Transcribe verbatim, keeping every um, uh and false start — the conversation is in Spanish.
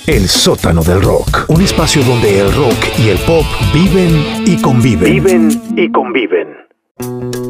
El sótano del rock, un espacio donde el rock y el pop viven y conviven. Viven y conviven.